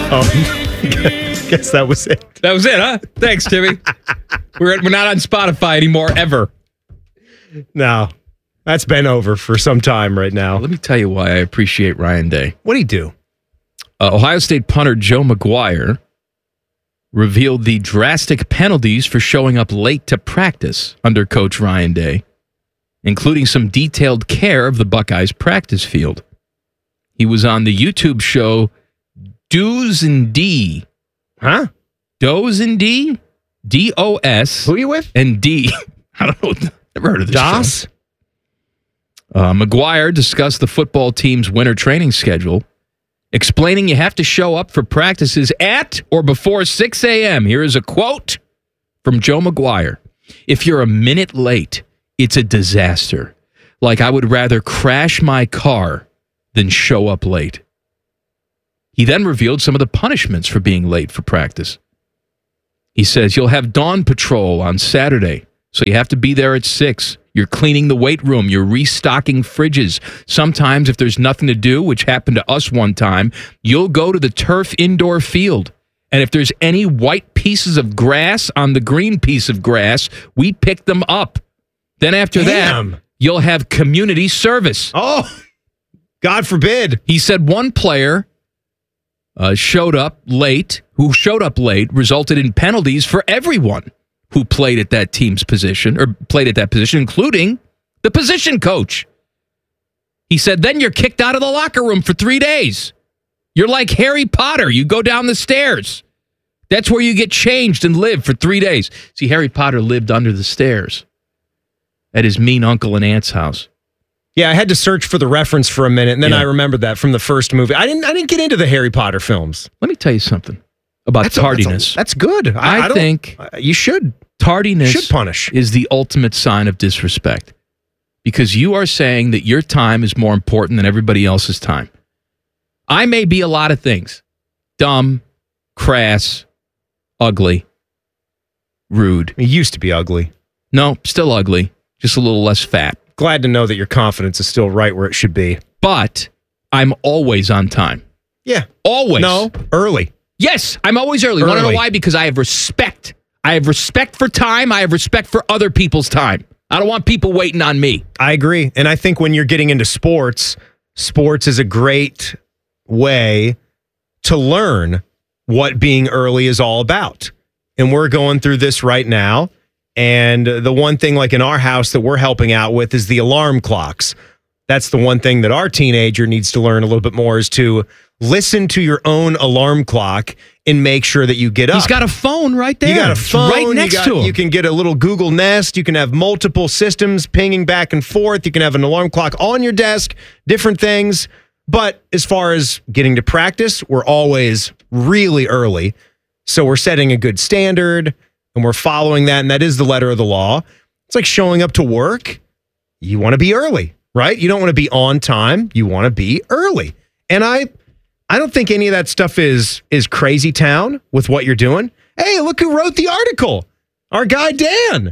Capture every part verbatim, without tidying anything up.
Oh, guess that was it. That was it, huh? Thanks, Timmy. we're we're not on Spotify anymore, ever. No, that's been over for some time right now. Let me tell you why I appreciate Ryan Day. What'd he do? Uh, Ohio State punter Joe McGuire revealed the drastic penalties for showing up late to practice under Coach Ryan Day, including some detailed care of the Buckeyes practice field. He was on the YouTube show Do's and D. Huh? Do's and D? D O S. Who are you with? And D. I don't know. Never heard of this Das? show. Uh, McGuire discussed the football team's winter training schedule, explaining you have to show up for practices at or before six a.m. Here is a quote from Joe McGuire. If you're a minute late, it's a disaster. Like I would rather crash my car than show up late. He then revealed some of the punishments for being late for practice. He says, you'll have dawn patrol on Saturday, so you have to be there at six. You're cleaning the weight room. You're restocking fridges. Sometimes if there's nothing to do, which happened to us one time, you'll go to the turf indoor field. And if there's any white pieces of grass on the green piece of grass, we pick them up. Then after Damn. that, you'll have community service. Oh, God forbid. He said one player uh, showed up late, who showed up late, resulted in penalties for everyone who played at that team's position, or played at that position, including the position coach. He said, then you're kicked out of the locker room for three days. You're like Harry Potter. You go down the stairs. That's where you get changed and live for three days. See, Harry Potter lived under the stairs at his mean uncle and aunt's house. Yeah, I had to search for the reference for a minute, and then Yeah. I remembered that from the first movie. I didn't I didn't get into the Harry Potter films. Let me tell you something about That's a- tardiness. that's, a- that's good. I, I I don't- think uh, you should. Tardiness Should punish. is the ultimate sign of disrespect, because you are saying that your time is more important than everybody else's time. I may be a lot of things. Dumb, crass, ugly, rude. He used to be ugly. No, still ugly, just a little less fat. Glad to know that your confidence is still right where it should be. But I'm always on time. Yeah. Always. No, early. Yes, I'm always early. Want to know Early. why? Because I have respect. I have respect for time. I have respect for other people's time. I don't want people waiting on me. I agree. And I think when you're getting into sports, sports is a great way to learn what being early is all about. And we're going through this right now. And the one thing, like in our house, that we're helping out with is the alarm clocks. That's the one thing that our teenager needs to learn a little bit more, is to listen to your own alarm clock and make sure that you get up. He's got a phone right there. You got a It's phone right next you got, to him. You can get a little Google Nest. You can have multiple systems pinging back and forth. You can have an alarm clock on your desk, different things. But as far as getting to practice, we're always really early. So we're setting a good standard and we're following that. And that is the letter of the law. It's like showing up to work. You want to be early, right? You don't want to be on time. You want to be early. And I... I don't think any of that stuff is is crazy town with what you're doing. Hey, look who wrote the article. Our guy, Dan.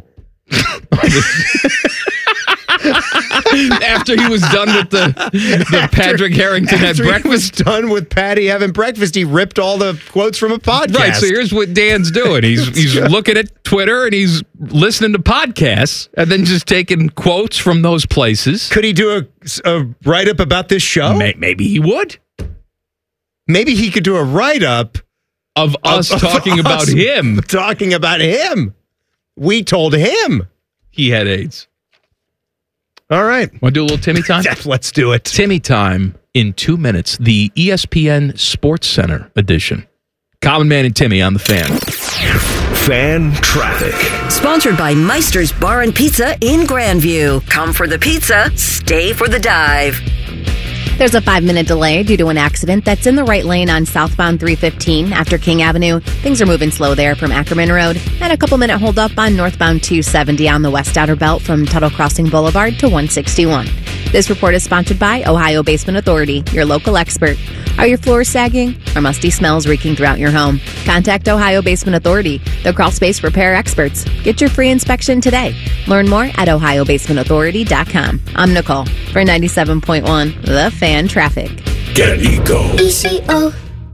After he was done with the, the After- Patrick Harrington at after he was breakfast. done with Patty having breakfast, he ripped all the quotes from a podcast. Right, so here's what Dan's doing. He's he's looking at Twitter and he's listening to podcasts and then just taking quotes from those places. Could he do a, a write-up about this show? May- Maybe he would. Maybe he could do a write-up Of us of talking about us him. Talking about him. We told him. He had AIDS. All right. Want to do a little Timmy time? Let's do it. Timmy time in two minutes. The E S P N Sports Center edition. Common Man and Timmy on the Fan. Fan traffic. Sponsored by Meister's Bar and Pizza in Grandview. Come for the pizza, stay for the dive. There's a five-minute delay due to an accident that's in the right lane on southbound three fifteen after King Avenue. Things are moving slow there from Ackerman Road. And a couple-minute holdup on northbound two seventy on the West Outer Belt from Tuttle Crossing Boulevard to one sixty-one. This report is sponsored by Ohio Basement Authority, your local expert. Are your floors sagging or musty smells reeking throughout your home? Contact Ohio Basement Authority, the crawl space repair experts. Get your free inspection today. Learn more at ohio basement authority dot com. I'm Nicole for ninety-seven point one The Fan Traffic. Get an Eco. E C O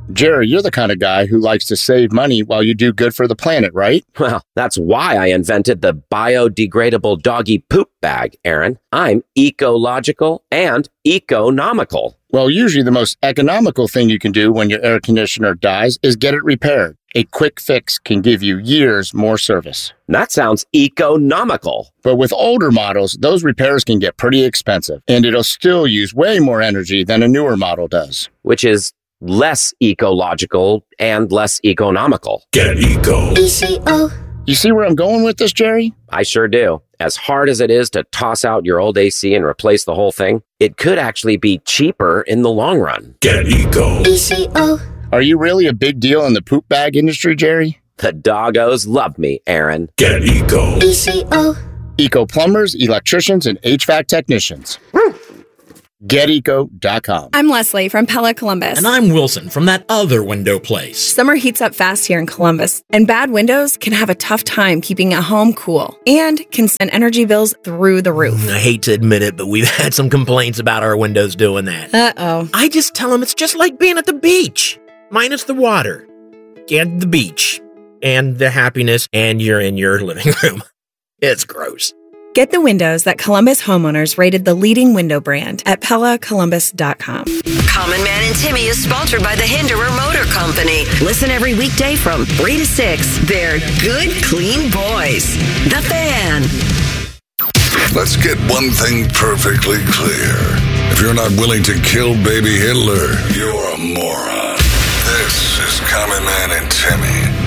Jerry, you're the kind of guy who likes to save money while you do good for the planet, right? Well, that's why I invented the biodegradable doggy poop bag, Aaron. I'm ecological and economical. Well, usually the most economical thing you can do when your air conditioner dies is get it repaired. A quick fix can give you years more service. That sounds economical. But with older models, those repairs can get pretty expensive, and it'll still use way more energy than a newer model does. Which is less ecological and less economical. Get eco. E C O. You see where I'm going with this, Jerry? I sure do. As hard as it is to toss out your old A C and replace the whole thing, it could actually be cheaper in the long run. Get eco. E C O. Are you really a big deal in the poop bag industry, Jerry? The doggos love me, Aaron. Get eco. E C O. Eco plumbers, electricians, and H V A C technicians. get eco dot com. I'm Leslie from Pella Columbus. And I'm Wilson from that other window place. Summer heats up fast here in Columbus, and bad windows can have a tough time keeping a home cool and can send energy bills through the roof. I hate to admit it, but we've had some complaints about our windows doing that. Uh-oh. I just tell them it's just like being at the beach, minus the water and the beach and the happiness, and you're in your living room. It's gross. Get the windows that Columbus homeowners rated the leading window brand at Pella Columbus dot com. Common Man and Timmy is sponsored by the Hinderer Motor Company. Listen every weekday from three to six. They're good, clean boys. The Fan. Let's get one thing perfectly clear. If you're not willing to kill baby Hitler, you're a moron. This is Common Man and Timmy.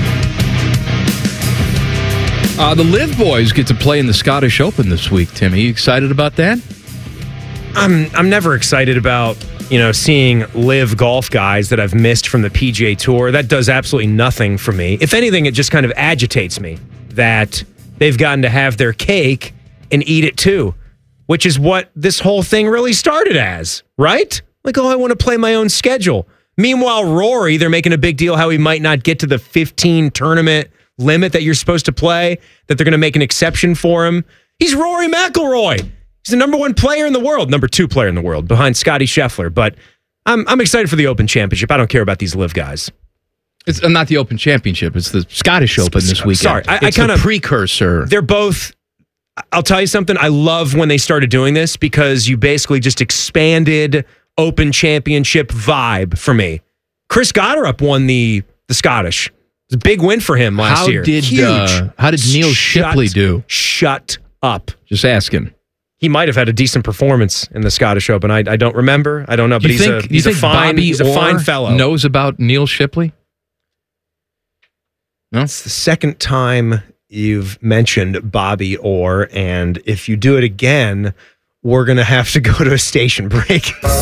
Uh, the Live boys get to play in the Scottish Open this week, Timmy. You excited about that? I'm I'm never excited about, you know, seeing Live golf guys that I've missed from the P G A Tour. That does absolutely nothing for me. If anything, it just kind of agitates me that they've gotten to have their cake and eat it too, which is what this whole thing really started as, right? Like, oh, I want to play my own schedule. Meanwhile, Rory, they're making a big deal how he might not get to the fifteen tournament limit that you're supposed to play, that they're going to make an exception for him. He's Rory McIlroy. He's the number one player in the world, number two player in the world, behind Scotty Scheffler. But I'm I'm excited for the Open Championship. I don't care about these Live guys. It's uh, not the Open Championship. It's the Scottish Open this weekend. Sorry, I, I it's kind of precursor. They're both. I'll tell you something. I love when they started doing this because you basically just expanded Open Championship vibe for me. Chris Goddard won the the Scottish. It's a big win for him last how year. Did, Huge. Uh, how did Neil Shut, Shipley do? Shut up. Just asking. He might have had a decent performance in the Scottish Open. I, I don't remember. I don't know, but you he's think, a he's you a think fine Bobby he's a fine Orr fellow. Knows about Neil Shipley? No, it's the second time you've mentioned Bobby Orr, and if you do it again, we're gonna have to go to a station break.